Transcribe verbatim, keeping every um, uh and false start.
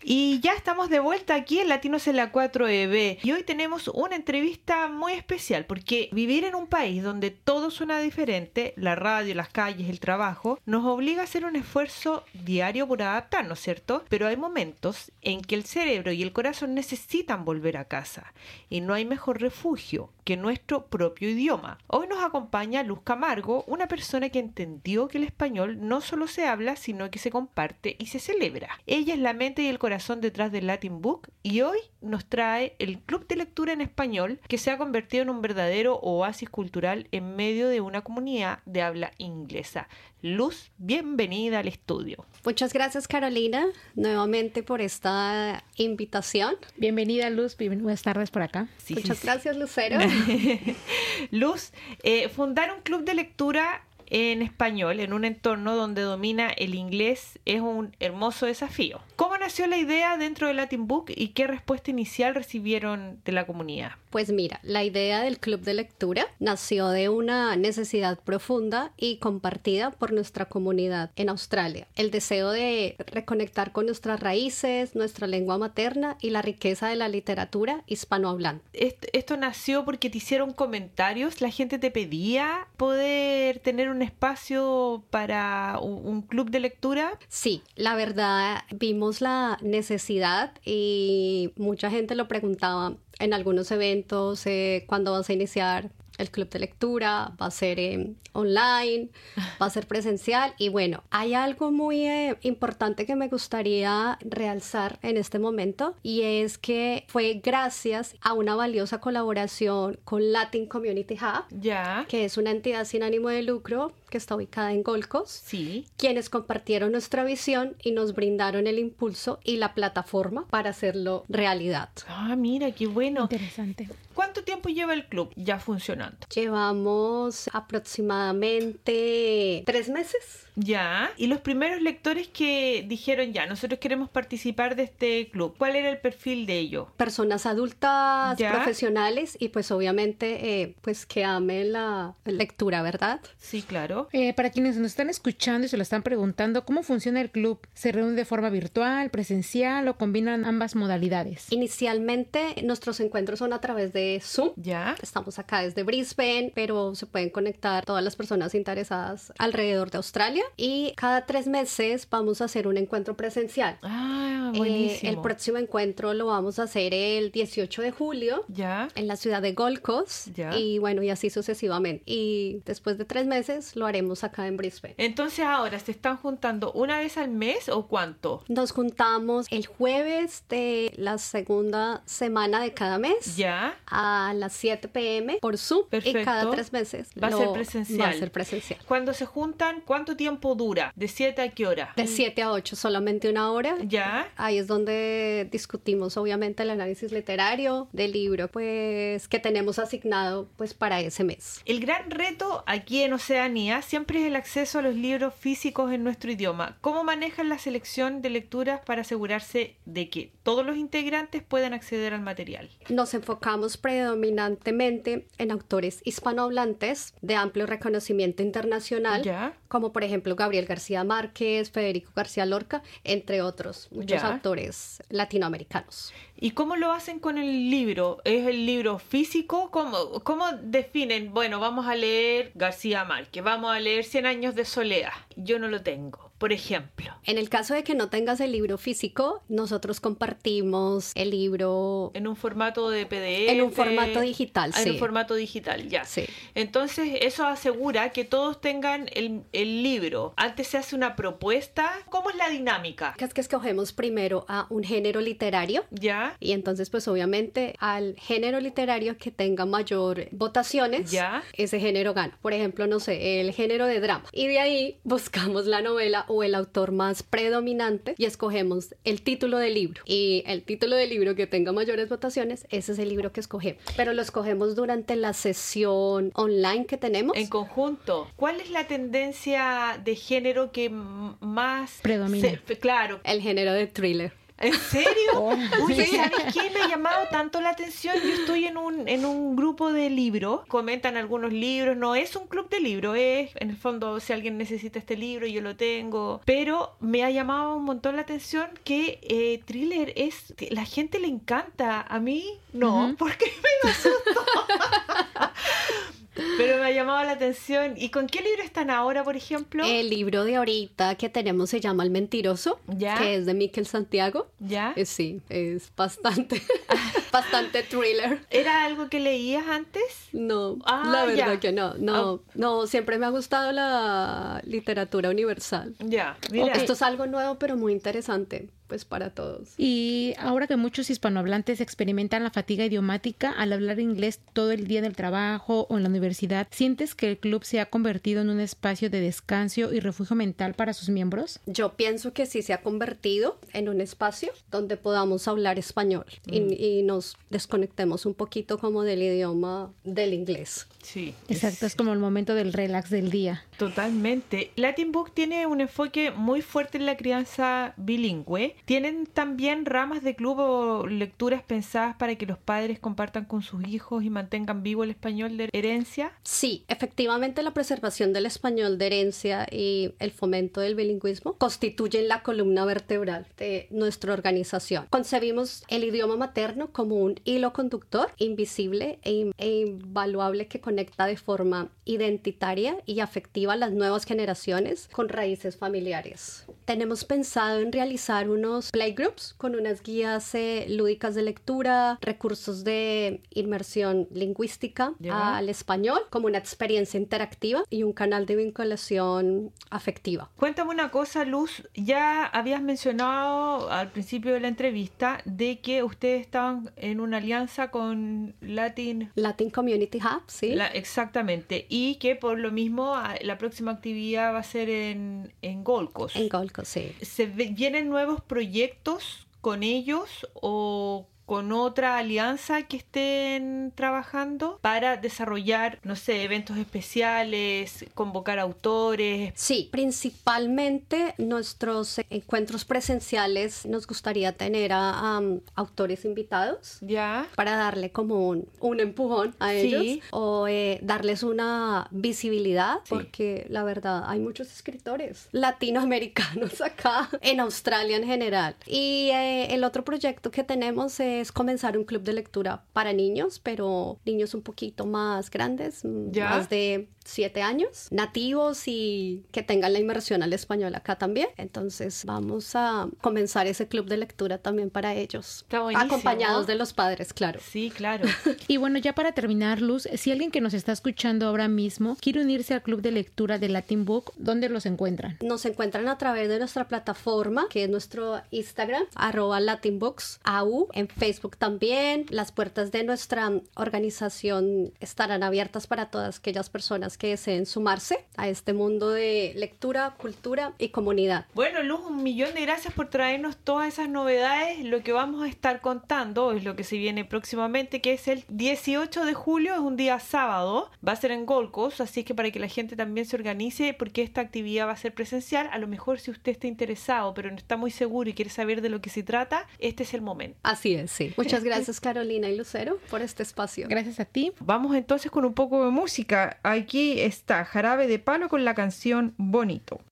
Y ya estamos de vuelta aquí en Latinos en la cuatro E B y hoy tenemos una entrevista muy especial porque vivir en un país donde todo suena diferente, la radio, las calles, el trabajo, nos obliga a hacer un esfuerzo diario por adaptarnos, ¿cierto? Pero hay momentos en que el cerebro y el corazón necesitan volver a casa y no hay mejor refugio que nuestro propio idioma. Hoy nos acompaña Luz Camargo, una persona que entendió que el español no solo se habla, sino que se comparte y se celebra. Ella es la mente y el corazón detrás del Latin Book y hoy nos trae el Club de Lectura en Español que se ha convertido en un verdadero oasis cultural en medio de una comunidad de habla inglesa. Luz, bienvenida al estudio. Muchas gracias, Carolina, nuevamente por esta invitación. Bienvenida, Luz. Buenas tardes por acá. Sí, Muchas sí, gracias, sí. Lucero. Luz, eh, fundar un club de lectura en español, en un entorno donde domina el inglés, es un hermoso desafío. ¿Cómo nació la idea dentro de Latin Book y qué respuesta inicial recibieron de la comunidad? Pues mira, la idea del club de lectura nació de una necesidad profunda y compartida por nuestra comunidad en Australia. El deseo de reconectar con nuestras raíces, nuestra lengua materna y la riqueza de la literatura hispanohablante. Esto, esto nació porque te hicieron comentarios, la gente te pedía poder tener un espacio para un, un club de lectura. Sí, la verdad vimos la necesidad y mucha gente lo preguntaba en algunos eventos, eh, ¿cuándo vas a iniciar el club de lectura? ¿Va a ser eh, online? ¿Va a ser presencial? Y bueno, hay algo muy eh, importante que me gustaría realzar en este momento y es que fue gracias a una valiosa colaboración con Latin Community Hub, ya, que es una entidad sin ánimo de lucro que está ubicada en Gold Coast, sí, quienes compartieron nuestra visión y nos brindaron el impulso y la plataforma para hacerlo realidad. Ah, mira, qué bueno. Interesante. ¿Cuánto tiempo lleva el club ya funcionando? Llevamos aproximadamente tres meses. Ya, y los primeros lectores que dijeron ya, nosotros queremos participar de este club, ¿cuál era el perfil de ellos? Personas adultas, ¿ya? Profesionales y pues obviamente eh, pues que amen la lectura, ¿verdad? Sí, claro. Eh, para quienes nos están escuchando y se lo están preguntando, ¿cómo funciona el club? ¿Se reúne de forma virtual, presencial o combinan ambas modalidades? Inicialmente nuestros encuentros son a través de Zoom. Ya. Estamos acá desde Brisbane, pero se pueden conectar todas las personas interesadas alrededor de Australia. Y cada tres meses vamos a hacer un encuentro presencial. Ah, buenísimo. Eh, el próximo encuentro lo vamos a hacer el dieciocho de julio. Ya. En la ciudad de Gold Coast. Ya. Y bueno, y así sucesivamente. Y después de tres meses lo haremos acá en Brisbane. Entonces ahora, ¿se están juntando una vez al mes o cuánto? Nos juntamos el jueves de la segunda semana de cada mes. Ya. A las siete pe eme por Zoom. Perfecto. Y cada tres meses va lo, a ser presencial. Va a ser presencial. Cuando se juntan, ¿cuánto tiempo dura? ¿De siete a qué hora? De siete a ocho, solamente una hora. Ya. Ahí es donde discutimos obviamente el análisis literario del libro pues que tenemos asignado pues para ese mes. El gran reto aquí en Oceanía siempre es el acceso a los libros físicos en nuestro idioma. ¿Cómo manejan la selección de lecturas para asegurarse de que todos los integrantes puedan acceder al material? Nos enfocamos predominantemente en autores hispanohablantes de amplio reconocimiento internacional, ya, como por ejemplo Gabriel García Márquez, Federico García Lorca, entre otros muchos ya. autores latinoamericanos. ¿Y cómo lo hacen con el libro? ¿Es el libro físico? ¿Cómo, cómo definen? Bueno, vamos a leer García Márquez, vamos a leer Cien años de soledad. Yo no lo tengo, por ejemplo. En el caso de que no tengas el libro físico, nosotros compartimos el libro en un formato de pe de efe. En un formato digital, en sí. En un formato digital, ya. Sí. Entonces, eso asegura que todos tengan el, el libro. Antes se hace una propuesta. ¿Cómo es la dinámica? Es que escogemos primero a un género literario. Ya. Y entonces, pues obviamente, al género literario que tenga mayor votaciones, ya, ese género gana. Por ejemplo, no sé, el género de drama. Y de ahí buscamos la novela o el autor más predominante y escogemos el título del libro. Y el título del libro que tenga mayores votaciones, ese es el libro que escogemos. Pero lo escogemos durante la sesión online que tenemos. En conjunto. ¿Cuál es la tendencia de género que más predomina? Se, claro. El género de thriller. ¿En serio? Oh, Oye, sí. ¿sabes qué? Me ha llamado tanto la atención. Yo estoy en un, en un grupo de libros. Comentan algunos libros. No es un club de libros. Es, en el fondo, si alguien necesita este libro, yo lo tengo. Pero me ha llamado un montón la atención que eh, thriller es... La gente le encanta. A mí, no. Ujú. Porque me da susto. Pero me ha llamado la atención. ¿Y con qué libro están ahora, por ejemplo? El libro de ahorita que tenemos se llama El Mentiroso, ¿Ya? que es de Miquel Santiago. ¿Ya? Eh, sí, es bastante, bastante thriller. ¿Era algo que leías antes? No, Ah, la verdad ya. que no, no, no, siempre me ha gustado la literatura universal. Ya, mira. Esto es algo nuevo pero muy interesante, pues para todos. Y ahora que muchos hispanohablantes experimentan la fatiga idiomática al hablar inglés todo el día en el trabajo o en la universidad, ¿sientes que el club se ha convertido en un espacio de descanso y refugio mental para sus miembros? Yo pienso que sí se ha convertido en un espacio donde podamos hablar español y, y nos desconectemos un poquito como del idioma del inglés. Sí. Exacto, es como el momento del relax del día. Totalmente. Latin Book tiene un enfoque muy fuerte en la crianza bilingüe. Tienen también ramas de club o lecturas pensadas para que los padres compartan con sus hijos y mantengan vivo el español de herencia. Sí, efectivamente la preservación del español de herencia y el fomento del bilingüismo constituyen la columna vertebral de nuestra organización. Concebimos el idioma materno como un hilo conductor invisible e, in- e invaluable que conecta de forma identitaria y afectiva a las nuevas generaciones con raíces familiares. Tenemos pensado en realizar unos playgroups con unas guías eh, lúdicas de lectura, recursos de inmersión lingüística Ya. al español como una experiencia interactiva y un canal de vinculación afectiva. Cuéntame una cosa, Luz. Ya habías mencionado al principio de la entrevista de que ustedes estaban en una alianza con Latin... Latin Community Hub, ¿sí? La- exactamente. Y que por lo mismo a- la próxima actividad va a ser en, en Gold Coast. En Gold Coast, sí. ¿Se ve- vienen nuevos proyectos con ellos o con otra alianza que estén trabajando para desarrollar, no sé, eventos especiales, convocar autores? Sí, principalmente nuestros encuentros presenciales nos gustaría tener a um, autores invitados ¿Ya? para darle como un, un empujón a Sí. ellos o eh, darles una visibilidad, Sí. porque la verdad hay muchos escritores latinoamericanos acá, en Australia en general. Y eh, el otro proyecto que tenemos es comenzar un club de lectura para niños, pero niños un poquito más grandes, mm, ¿Ya? más de siete años, nativos y que tengan la inmersión al español acá también. Entonces vamos a comenzar ese club de lectura también para ellos, Está buenísimo. acompañados de los padres, claro. Sí, claro. Y bueno, ya para terminar, Luz, si alguien que nos está escuchando ahora mismo quiere unirse al club de lectura de Latin Book, ¿dónde los encuentran? Nos encuentran a través de nuestra plataforma, que es nuestro Instagram, arroba latinbooks A U, en Facebook también. Las puertas de nuestra organización estarán abiertas para todas aquellas personas que deseen sumarse a este mundo de lectura, cultura y comunidad. Bueno, Luz, un millón de gracias por traernos todas esas novedades. Lo que vamos a estar contando es lo que se viene próximamente, que es el dieciocho de julio, es un día sábado, va a ser en Gold Coast, así es que para que la gente también se organice, porque esta actividad va a ser presencial. A lo mejor si usted está interesado, pero no está muy seguro y quiere saber de lo que se trata, este es el momento. Así es, sí. Muchas gracias, Carolina y Lucero, por este espacio. Gracias a ti. Vamos entonces con un poco de música. Aquí está Jarabe de Palo con la canción Bonito.